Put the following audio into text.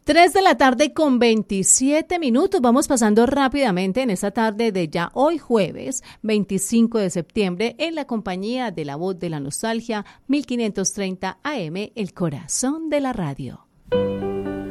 3 de la tarde con 27 minutos. Vamos pasando rápidamente en esta tarde de ya hoy jueves 25 de septiembre en la compañía de La Voz de la Nostalgia 1530 AM, el corazón de la radio.